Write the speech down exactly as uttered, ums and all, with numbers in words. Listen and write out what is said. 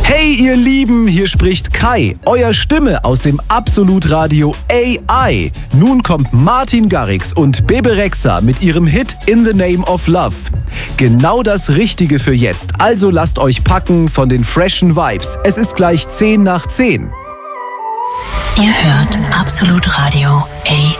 Hey ihr Lieben, hier spricht Kai, euer Stimme aus dem Absolut Radio A I. Nun kommt Martin Garrix und Bebe Rexha mit ihrem Hit In the Name of Love. Genau das Richtige für jetzt, also lasst euch packen von den freshen Vibes. Es ist gleich zehn nach zehn. Ihr hört Absolut Radio A I.